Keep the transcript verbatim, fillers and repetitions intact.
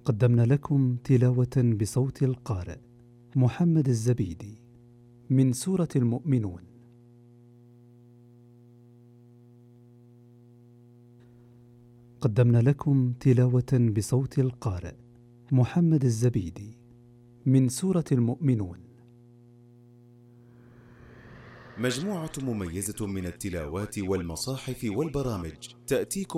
قدمنا لكم تلاوة بصوت القارئ محمد الزبيدي من سورة المؤمنون. قدمنا لكم تلاوة بصوت القارئ محمد الزبيدي من سورة المؤمنون. مجموعة مميزة من التلاوات والمصاحف والبرامج تأتيكم